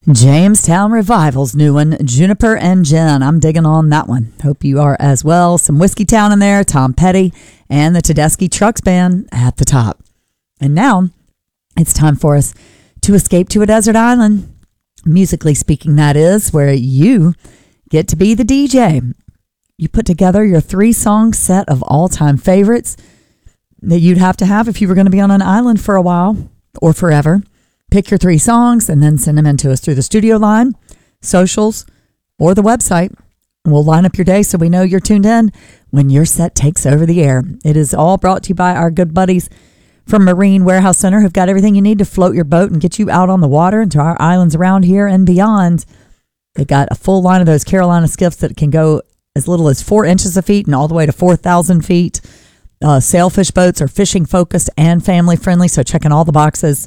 Jamestown Revival's new one, Juniper and Gin. I'm digging on that one. Hope you are as well. Some Whiskey Town in there, Tom Petty, and the Tedeschi Trucks Band at the top. And now it's time for us to escape to a desert island. Musically speaking, that is, where you get to be the DJ. You put together your 3-song set of all-time favorites that you'd have to have if you were going to be on an island for a while or forever. Pick your 3 songs and then send them in to us through the studio line, socials, or the website. We'll line up your day so we know you're tuned in when your set takes over the air. It is all brought to you by our good buddies from Marine Warehouse Center, who've got everything you need to float your boat and get you out on the water and to our islands around here and beyond. They got a full line of those Carolina skiffs that can go as little as 4 inches of feet and all the way to 4,000 feet. Sailfish boats are fishing focused and family friendly, so checking all the boxes.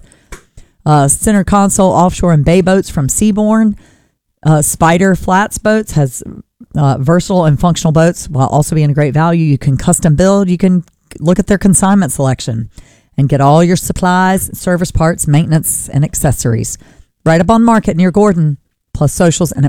Center console offshore and bay boats from Seabourn. Spider Flats boats has versatile and functional boats while also being a great value. You can custom build. You can look at their consignment selection and get all your supplies, service parts, maintenance, and accessories right up on Market near Gordon, plus socials and at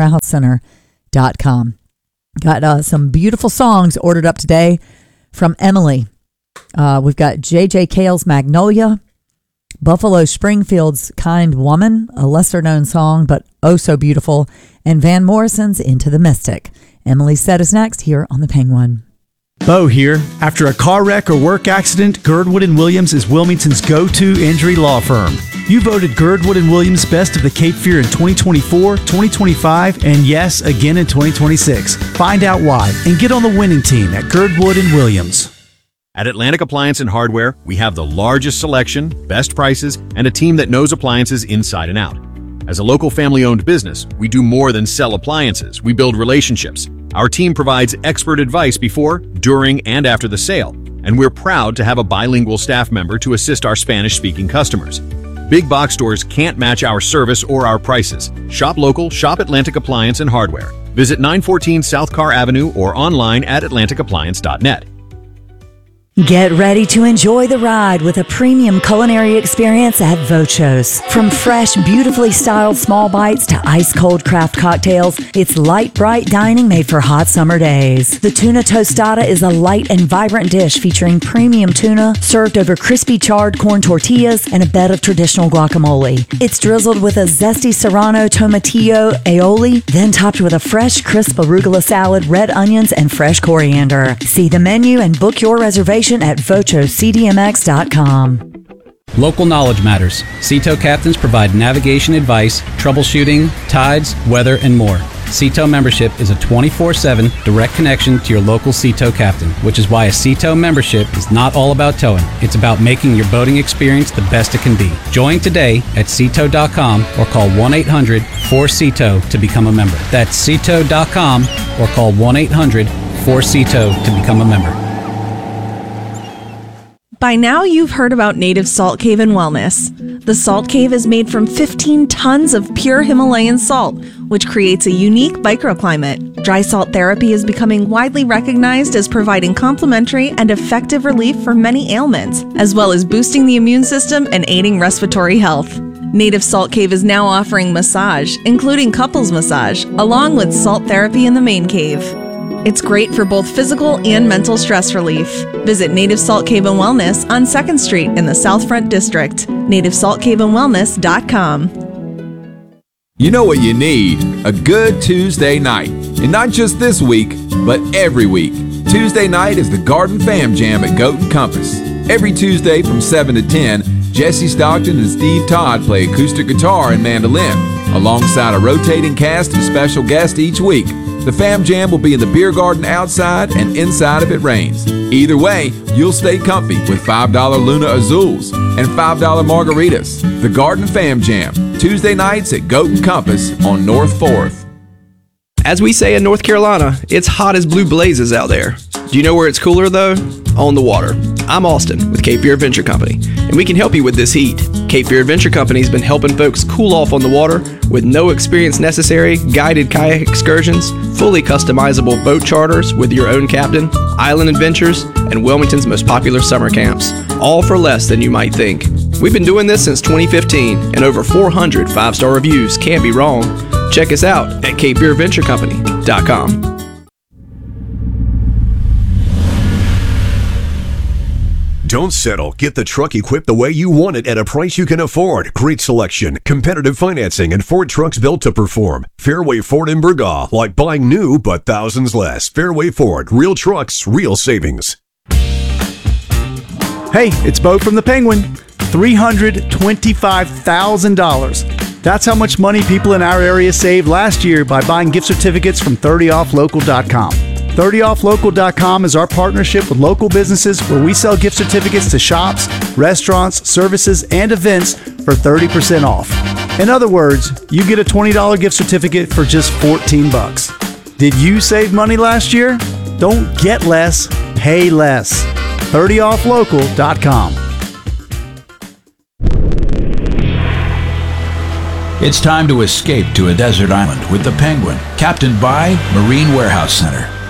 marinewarehousecenter.com. Got some beautiful songs ordered up today from Emily. We've got J.J. Cale's Magnolia, Buffalo Springfield's Kind Woman, a lesser-known song, but oh so beautiful, and Van Morrison's Into the Mystic. Emily's set is next here on The Penguin. Bo here. After a car wreck or work accident, Girdwood & Williams is Wilmington's go-to injury law firm. You voted Girdwood & Williams Best of the Cape Fear in 2024, 2025, and yes, again in 2026. Find out why and get on the winning team at Girdwood & Williams. At Atlantic Appliance and Hardware, we have the largest selection, best prices, and a team that knows appliances inside and out. As a local family-owned business, we do more than sell appliances. We build relationships. Our team provides expert advice before, during, and after the sale, and we're proud to have a bilingual staff member to assist our Spanish-speaking customers. Big box stores can't match our service or our prices. Shop local, shop Atlantic Appliance and Hardware. Visit 914 South Carr Avenue or online at atlanticappliance.net. Get ready to enjoy the ride with a premium culinary experience at Vocho's. From fresh, beautifully styled small bites to ice-cold craft cocktails, it's light, bright dining made for hot summer days. The tuna tostada is a light and vibrant dish featuring premium tuna served over crispy charred corn tortillas and a bed of traditional guacamole. It's drizzled with a zesty serrano tomatillo aioli, then topped with a fresh, crisp arugula salad, red onions, and fresh coriander. See the menu and book your reservation at VochoCDMX.com. Local knowledge matters. Seato captains provide navigation advice, troubleshooting, tides, weather, and more. Seato membership is a 24/7 direct connection to your local Seato captain, which is why a Seato membership is not all about towing. It's about making your boating experience the best it can be. Join today at Seato.com or call 1-800-4SEATO to become a member. That's Seato.com or call 1-800-4SEATO to become a member. By now, you've heard about Native Salt Cave and Wellness. The Salt Cave is made from 15 tons of pure Himalayan salt, which creates a unique microclimate. Dry salt therapy is becoming widely recognized as providing complementary and effective relief for many ailments, as well as boosting the immune system and aiding respiratory health. Native Salt Cave is now offering massage, including couples massage, along with salt therapy in the main cave. It's great for both physical and mental stress relief. Visit Native Salt Cave and Wellness on 2nd Street in the South Front District. NativeSaltCaveandWellness.com. You know what you need? A good Tuesday night. And not just this week, but every week. Tuesday night is the Garden Fam Jam at Goat and Compass. Every Tuesday from 7 to 10, Jesse Stockton and Steve Todd play acoustic guitar and mandolin, alongside a rotating cast of special guests each week. The Fam Jam will be in the beer garden outside and inside if it rains. Either way, you'll stay comfy with $5 Luna Azules and $5 margaritas. The Garden Fam Jam, Tuesday nights at Goat and Compass on North 4th. As we say in North Carolina, it's hot as blue blazes out there. Do you know where it's cooler though? On the water. I'm Austin with Cape Fear Adventure Company, and we can help you with this heat. Cape Fear Adventure Company has been helping folks cool off on the water with no experience necessary, guided kayak excursions, fully customizable boat charters with your own captain, island adventures, and Wilmington's most popular summer camps, all for less than you might think. We've been doing this since 2015, and over 400 5-star reviews. Can't be wrong. Check us out at CapeFearVentureCompany.com. Don't settle. Get the truck equipped the way you want it at a price you can afford. Great selection, competitive financing, and Ford trucks built to perform. Fairway Ford in Burgaw. Like buying new, but thousands less. Fairway Ford. Real trucks, real savings. Hey, it's Bo from the Penguin. $325,000. That's how much money people in our area saved last year by buying gift certificates from 30offlocal.com. 30offlocal.com is our partnership with local businesses where we sell gift certificates to shops, restaurants, services, and events for 30% off. In other words, you get a $20 gift certificate for just $14. Did you save money last year? Don't get less, pay less. 30offlocal.com. It's time to escape to a desert island with the Penguin, captained by Marine Warehouse Center.